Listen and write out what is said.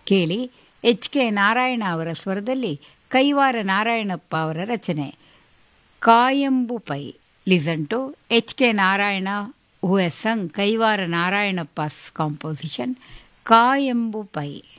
ಕೇಳಿ H K Narayana ಅವರ ಸ್ವರದಲ್ಲಿ ಕೈವಾರ ನಾರಾಯಣಪ್ಪ ಅವರ ರಚನೆ ಕಾಯಂಬು pi. Listen to H K Narayana who has Sung Kaivara ನಾರಾಯಣಪ್ಪ's composition ಕಾಯಂಬು pi.